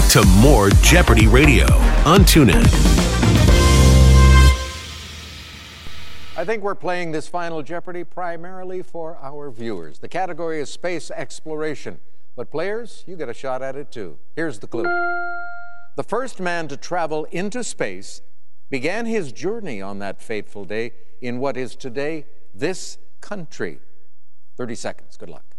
to more Jeopardy Radio on TuneIn. I think we're playing this final Jeopardy primarily for our viewers. The category is space exploration. But players, you get a shot at it too. Here's the clue. The first man to travel into space began his journey on that fateful day in what is today this country. 30 seconds. Good luck.